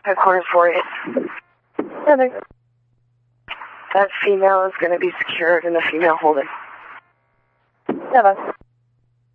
Headquarters 48. Nothing. That female is going to be secured in the female holding. Never.